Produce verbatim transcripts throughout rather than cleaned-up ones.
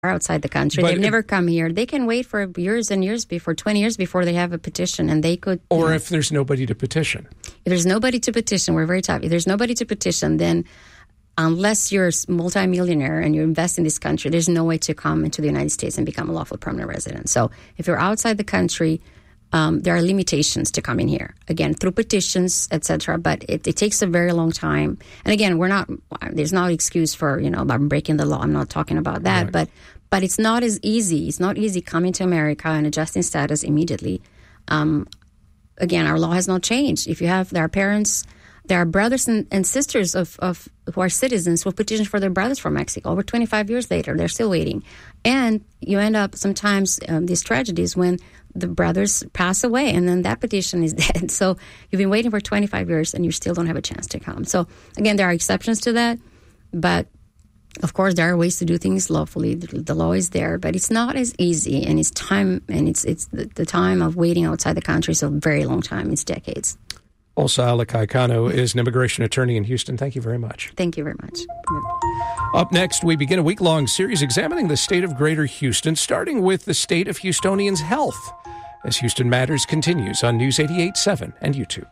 outside the country. But They've if, never come here. They can wait for years and years before, twenty years before they have a petition, and they could... Or know, if there's nobody to petition. If there's nobody to petition, we're very tough. If there's nobody to petition, then unless you're a multimillionaire and you invest in this country, there's no way to come into the United States and become a lawful permanent resident. So if you're outside the country, um, there are limitations to coming here. Again, through petitions, et cetera. But it, it takes a very long time. And again, we're not... There's no excuse for, you know, about breaking the law. I'm not talking about that. Right. But... But it's not as easy. It's not easy coming to America and adjusting status immediately. Um, again, our law has not changed. If you have, there are parents, there are brothers and, and sisters of, of who are citizens who petition for their brothers from Mexico. Over twenty-five years later, they're still waiting. And you end up sometimes um, these tragedies when the brothers pass away and then that petition is dead. So you've been waiting for twenty-five years and you still don't have a chance to come. So again, there are exceptions to that, but of course, there are ways to do things lawfully. The, the law is there, but it's not as easy, and it's time, and it's it's the, the time of waiting outside the country is a very long time. It's decades. Olsa Alicai-Cano is an immigration attorney in Houston. Thank you very much. Thank you very much. Up next, we begin a week-long series examining the state of Greater Houston, starting with the state of Houstonians' health, as Houston Matters continues on News eighty-eight point seven and YouTube.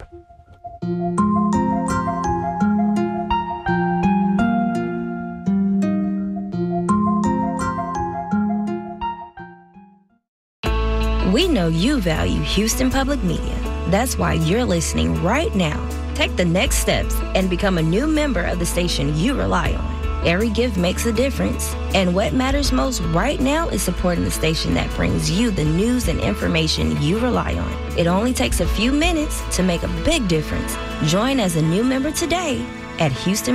We know you value Houston Public Media. That's why you're listening right now. Take the next steps and become a new member of the station you rely on. Every gift makes a difference, and what matters most right now is supporting the station that brings you the news and information you rely on. It only takes a few minutes to make a big difference. Join as a new member today at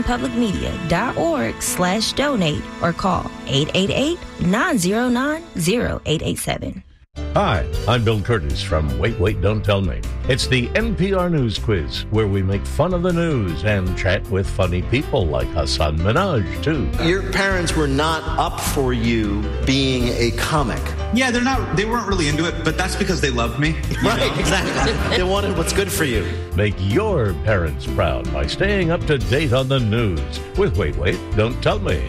houstonpublicmedia.org slash donate or call eight eight eight, nine zero nine, zero eight eight seven. Hi, I'm Bill Curtis from Wait, Wait, Don't Tell Me. It's the N P R News Quiz, where we make fun of the news and chat with funny people like Hassan Minhaj, too. Your parents were not up for you being a comic. Yeah, they're not. They weren't really into it, but that's because they loved me. Right, know? exactly. They wanted what's good for you. Make your parents proud by staying up to date on the news with Wait, Wait, Don't Tell Me.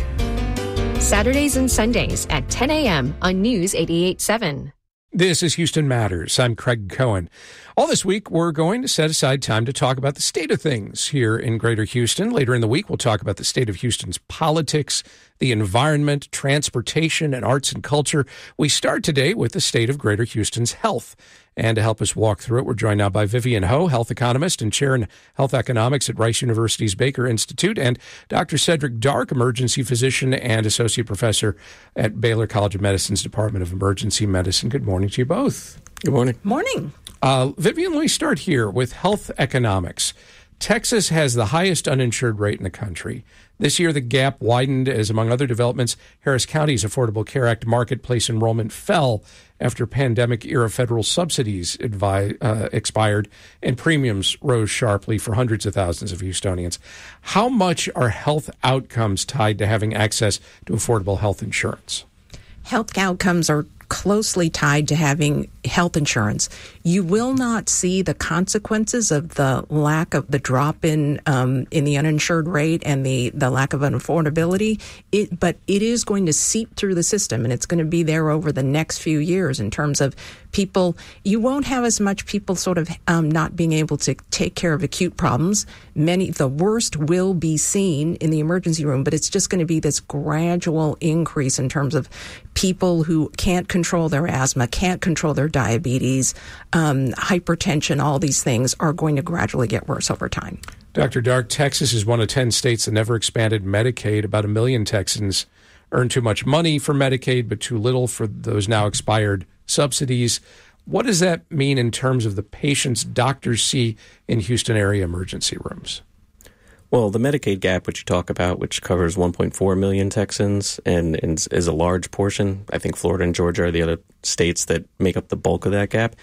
Saturdays and Sundays at ten a.m. on News eighty-eight point seven. This is Houston Matters. I'm Craig Cohen. All this week, we're going to set aside time to talk about the state of things here in Greater Houston. Later in the week, we'll talk about the state of Houston's politics, the environment, transportation, and arts and culture. We start today with the state of Greater Houston's health. And to help us walk through it, we're joined now by Vivian Ho, health economist and chair in health economics at Rice University's Baker Institute, and Doctor Cedric Dark, emergency physician and associate professor at Baylor College of Medicine's Department of Emergency Medicine. Good morning to you both. Good morning. Morning. Uh, Vivian, let me start here with health economics. Texas has the highest uninsured rate in the country. This year, the gap widened as, among other developments, Harris County's Affordable Care Act marketplace enrollment fell after pandemic-era federal subsidies advi- uh, expired and premiums rose sharply for hundreds of thousands of Houstonians. How much are health outcomes tied to having access to affordable health insurance? Health outcomes are closely tied to having health insurance. You will not see the consequences of the lack of the drop in um, in the uninsured rate and the, the lack of affordability. It, but it is going to seep through the system, and it's going to be there over the next few years in terms of people. You won't have as much people sort of um, not being able to take care of acute problems. Many, the worst will be seen in the emergency room, but it's just going to be this gradual increase in terms of people who can't control their asthma, can't control their diabetes, um, hypertension, all these things are going to gradually get worse over time. Doctor Dark, Texas is one of ten states that never expanded Medicaid. About a million Texans earn too much money for Medicaid, but too little for those now expired subsidies. What does that mean in terms of the patients doctors see in Houston area emergency rooms? Well, the Medicaid gap, which you talk about, which covers one point four million Texans and, and is a large portion. I think Florida and Georgia are the other states that make up the bulk of that gap.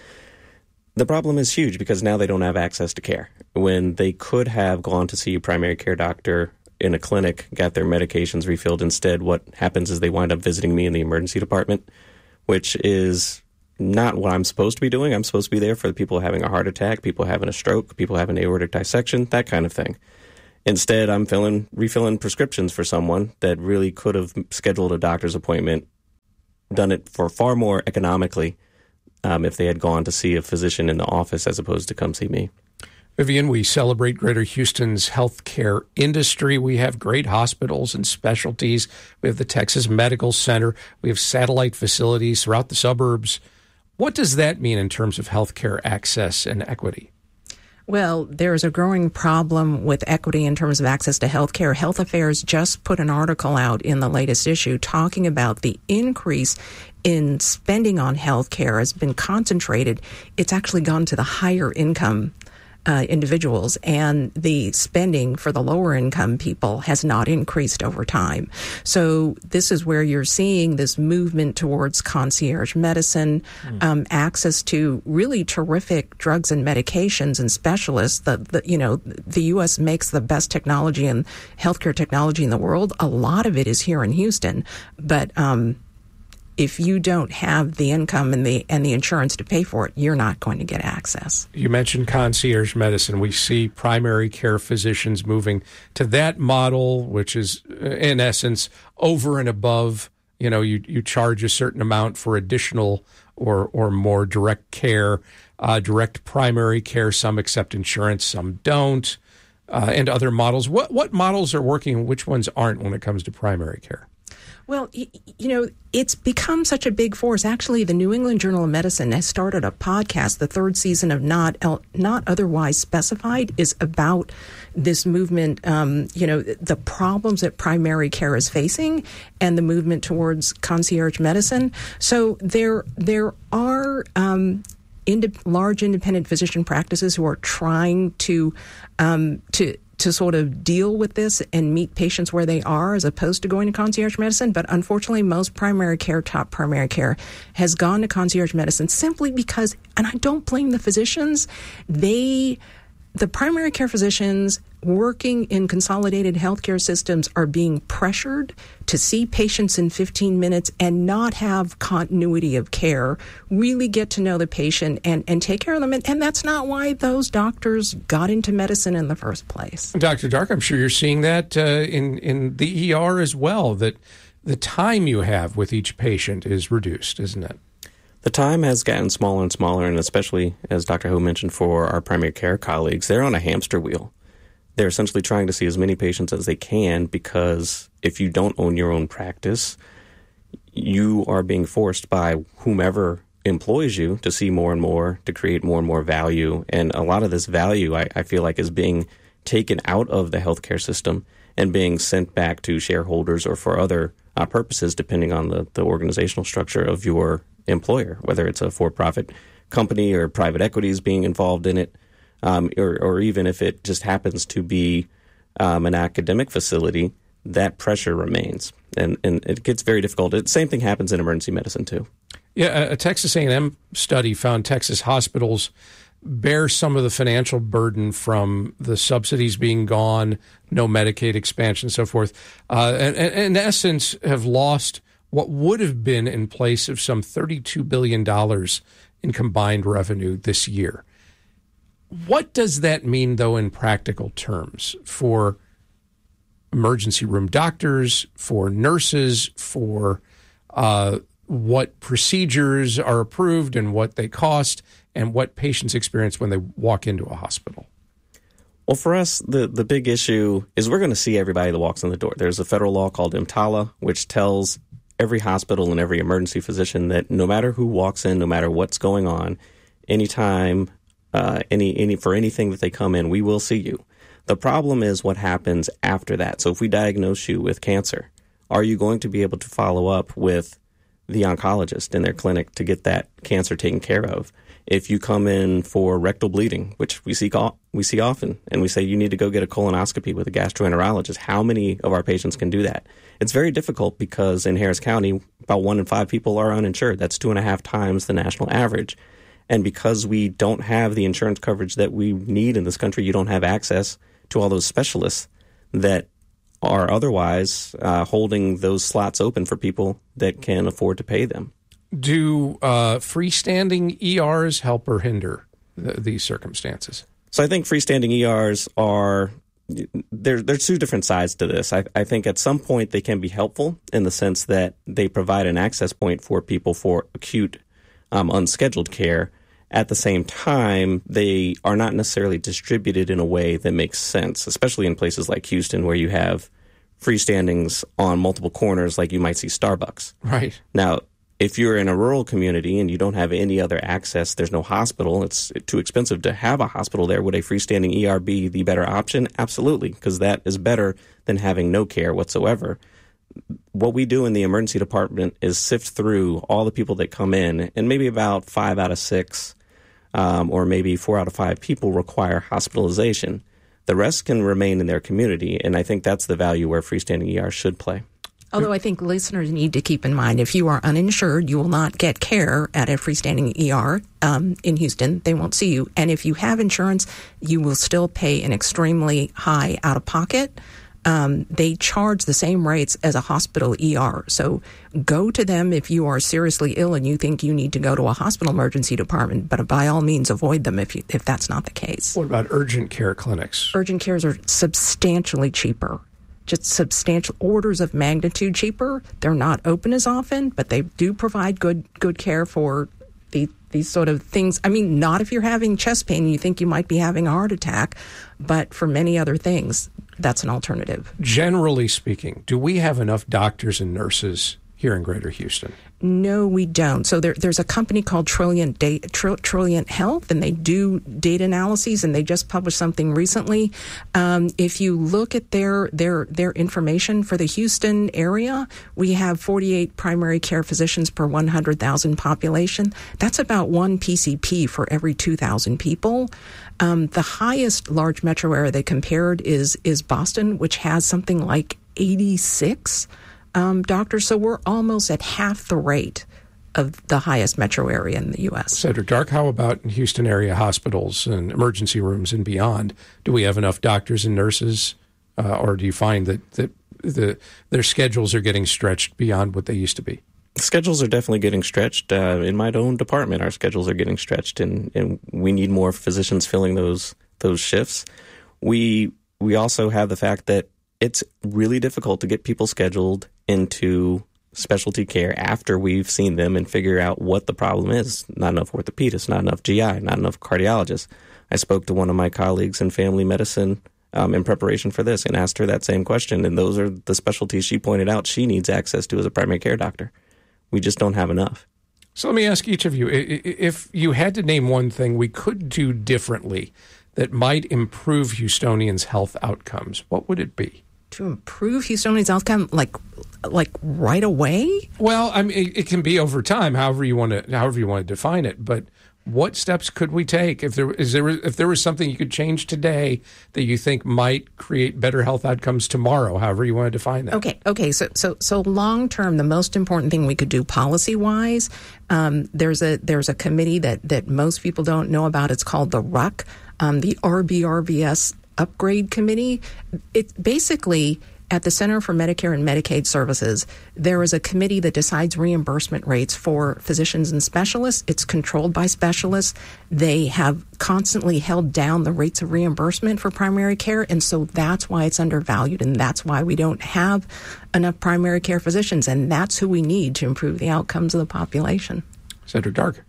The problem is huge because now they don't have access to care. When they could have gone to see a primary care doctor in a clinic, got their medications refilled instead, what happens is they wind up visiting me in the emergency department, which is not what I'm supposed to be doing. I'm supposed to be there for the people having a heart attack, people having a stroke, people having aortic dissection, that kind of thing. Instead, I'm filling, refilling prescriptions for someone that really could have scheduled a doctor's appointment done it for far more economically um, if they had gone to see a physician in the office as opposed to come see me. Vivian, we celebrate Greater Houston's healthcare industry. We have great hospitals and specialties. We have the Texas Medical Center. We have satellite facilities throughout the suburbs. What does that mean in terms of healthcare access and equity? Well, there's a growing problem with equity in terms of access to health care. Health Affairs just put an article out in the latest issue talking about the increase in spending on health care has been concentrated. It's actually gone to the higher income Uh, individuals, and the spending for the lower income people has not increased over time. So this is where you're seeing this movement towards concierge medicine, mm. um, access to really terrific drugs and medications and specialists. That the, you know, the U S makes the best technology and healthcare technology in the world. A lot of it is here in Houston, but um, if you don't have the income and the and the insurance to pay for it, you're not going to get access. You mentioned concierge medicine. We see primary care physicians moving to that model, which is, in essence, over and above. You know, you, you charge a certain amount for additional or or more direct care, uh, direct primary care. Some accept insurance, some don't, uh, and other models. What what models are working and which ones aren't when it comes to primary care? Well, you know, it's become such a big force. Actually, the New England Journal of Medicine has started a podcast. The third season of Not Not Otherwise Specified is about this movement, um, you know, the problems that primary care is facing and the movement towards concierge medicine. So there, there are um, ind- large independent physician practices who are trying to um, to to sort of deal with this and meet patients where they are as opposed to going to concierge medicine. But unfortunately, most primary care, top primary care, has gone to concierge medicine simply because, and I don't blame the physicians, they, the primary care physicians working in consolidated healthcare systems are being pressured to see patients in fifteen minutes and not have continuity of care, really get to know the patient and, and take care of them. And, and that's not why those doctors got into medicine in the first place. Doctor Dark, I'm sure you're seeing that uh, in, in the E R as well, that the time you have with each patient is reduced, isn't it? The time has gotten smaller and smaller, and especially, as Doctor Ho mentioned, for our primary care colleagues, they're on a hamster wheel. They're essentially trying to see as many patients as they can because if you don't own your own practice, you are being forced by whomever employs you to see more and more, to create more and more value. And a lot of this value, I, I feel like, is being taken out of the healthcare system and being sent back to shareholders or for other uh, purposes, depending on the, the organizational structure of your employer, whether it's a for-profit company or private equities being involved in it. Um, or, or even if it just happens to be um, an academic facility, that pressure remains. And, and it gets very difficult. The same thing happens in emergency medicine, too. Yeah, a Texas A and M study found Texas hospitals bear some of the financial burden from the subsidies being gone, no Medicaid expansion, and so forth, uh, and, and in essence have lost what would have been in place of some thirty-two billion dollars in combined revenue this year. What does that mean, though, in practical terms for emergency room doctors, for nurses, for uh, what procedures are approved and what they cost, and what patients experience when they walk into a hospital? Well, for us, the, the big issue is we're going to see everybody that walks in the door. There's a federal law called EMTALA, which tells every hospital and every emergency physician that no matter who walks in, no matter what's going on, anytime Uh, any, any for anything that they come in, we will see you. The problem is what happens after that. So if we diagnose you with cancer, are you going to be able to follow up with the oncologist in their clinic to get that cancer taken care of? If you come in for rectal bleeding, which we see we see often, and we say you need to go get a colonoscopy with a gastroenterologist, how many of our patients can do that? It's very difficult because in Harris County, about one in five people are uninsured. That's two and a half times the national average. And because we don't have the insurance coverage that we need in this country, you don't have access to all those specialists that are otherwise uh, holding those slots open for people that can afford to pay them. Do uh, freestanding E Rs help or hinder th- these circumstances? So I think freestanding E Rs are there, there's two different sides to this. I, I think at some point they can be helpful in the sense that they provide an access point for people for acute, um, unscheduled care. At the same time, they are not necessarily distributed in a way that makes sense, especially in places like Houston where you have freestandings on multiple corners like you might see Starbucks. Right. Now, if you're in a rural community and you don't have any other access, there's no hospital, it's too expensive to have a hospital there, would a freestanding E R be the better option? Absolutely, because that is better than having no care whatsoever. What we do in the emergency department is sift through all the people that come in, and maybe about five out of six um, or maybe four out of five people require hospitalization. The rest can remain in their community, and I think that's the value where freestanding E R should play. Although I think listeners need to keep in mind, if you are uninsured, you will not get care at a freestanding E R um, in Houston. They won't see you. And if you have insurance, you will still pay an extremely high out-of-pocket. Um, they charge the same rates as a hospital E R. So go to them if you are seriously ill and you think you need to go to a hospital emergency department, but by all means avoid them if you, if that's not the case. What about urgent care clinics? Urgent cares are substantially cheaper. Just substantial orders of magnitude cheaper. They're not open as often, but they do provide good good care for the, these sort of things. I mean, not if you're having chest pain, you think you might be having a heart attack, but for many other things, that's an alternative. Generally speaking, do we have enough doctors and nurses here in Greater Houston? No, we don't. So there, there's a company called Trilliant, da- Tr- Trilliant Health, and they do data analyses, and they just published something recently. Um, if you look at their their their information for the Houston area, we have forty-eight primary care physicians per one hundred thousand population. That's about one P C P for every two thousand people. Um, the highest large metro area they compared is is Boston, which has something like eighty-six Um, doctors, so we're almost at half the rate of the highest metro area in the U S. Cedric Dark, how about in Houston area hospitals and emergency rooms and beyond? Do we have enough doctors and nurses, uh, or do you find that, that the their schedules are getting stretched beyond what they used to be? Schedules are definitely getting stretched. Uh, in my own department, our schedules are getting stretched, and, and we need more physicians filling those those shifts. We we also have the fact that it's really difficult to get people scheduled into specialty care after we've seen them and figure out what the problem is. Not enough orthopedists, not enough G I, not enough cardiologists. I spoke to one of my colleagues in family medicine um, in preparation for this and asked her that same question, and those are the specialties she pointed out she needs access to as a primary care doctor. We just don't have enough. So let me ask each of you, if you had to name one thing we could do differently that might improve Houstonians' health outcomes, what would it be? To improve Houstonians' outcome, like, like right away? Well, I mean, it, it can be over time, however you want to, however you want to define it. But what steps could we take if there is there if there was something you could change today that you think might create better health outcomes tomorrow? However you want to define that. Okay, okay. So, so, so long term, the most important thing we could do policy wise, um, there's a there's a committee that that most people don't know about. It's called the R U C, um, the R B R V S Upgrade Committee. It basically, at the Center for Medicare and Medicaid Services, there is a committee that decides reimbursement rates for physicians and specialists. It's controlled by specialists. They have constantly held down the rates of reimbursement for primary care, and so that's why it's undervalued, and that's why we don't have enough primary care physicians, and that's who we need to improve the outcomes of the population. Cedric Dark.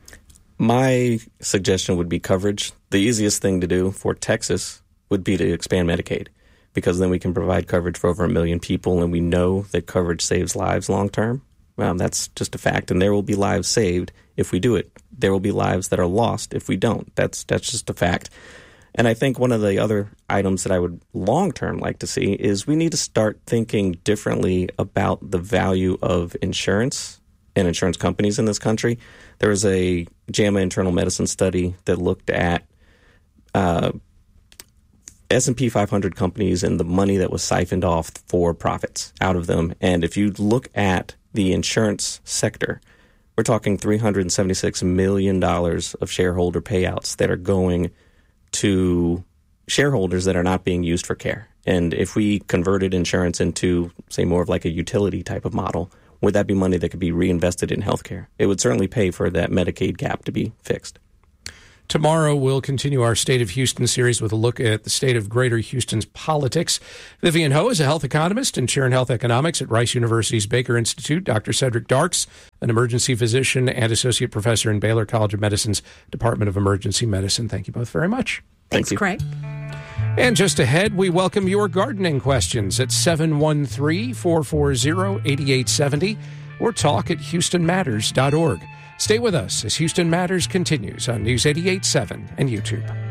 My suggestion would be coverage. The easiest thing to do for Texas would be to expand Medicaid, because then we can provide coverage for over a million people, and we know that coverage saves lives long term. Um, that's just a fact, and there will be lives saved if we do it. There will be lives that are lost if we don't. That's that's just a fact. And I think one of the other items that I would long term like to see is we need to start thinking differently about the value of insurance and insurance companies in this country. There was a JAMA internal medicine study that looked at uh, S and P five hundred companies and the money that was siphoned off for profits out of them. And if you look at the insurance sector, we're talking three hundred seventy-six million dollars of shareholder payouts that are going to shareholders that are not being used for care. And if we converted insurance into, say, more of like a utility type of model, would that be money that could be reinvested in healthcare? It would certainly pay for that Medicaid gap to be fixed. Tomorrow, we'll continue our State of Houston series with a look at the state of Greater Houston's politics. Vivian Ho is a health economist and chair in health economics at Rice University's Baker Institute. Doctor Cedric Darks, an emergency physician and associate professor in Baylor College of Medicine's Department of Emergency Medicine. Thank you both very much. Thanks, Thank Craig. And just ahead, we welcome your gardening questions at seven one three, four four zero, eight eight seven zero or talk at houston matters dot org. Stay with us as Houston Matters continues on News eighty-eight point seven and YouTube.